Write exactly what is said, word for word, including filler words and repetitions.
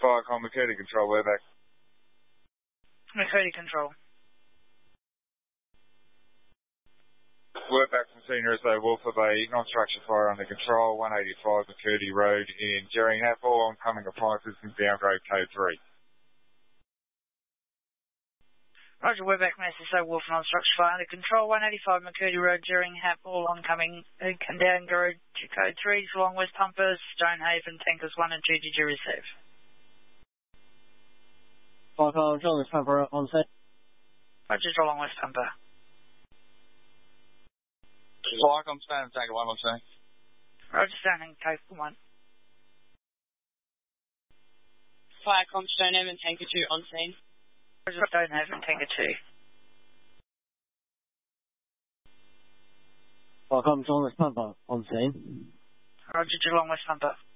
Firecom Makati Control, we're back. Makati Control. We're back from Senior S A Wolfer Bay, non-structure fire under control, one eighty-five McCurdy Road in Jerringham, all oncoming appliances in downgrade code three. Roger, we're back from S S A Wolfer, non-structure fire under control, one eighty-five McCurdy Road, Jerringham, all oncoming uh, downgrade code three, Geelong West Pumpers, Stonehaven, Tankers one and two, did you receive? Firecom Geelong West Pumper on set. Roger, Geelong West Pumper. Firecom Stone and Tanker one on scene. Roger, Stone and Tanker one. Firecom Stonehaven Tanker two on scene. Roger, Stonehaven Tanker two. Firecom Geelong West Pumper on scene. Roger, Geelong West Pumper.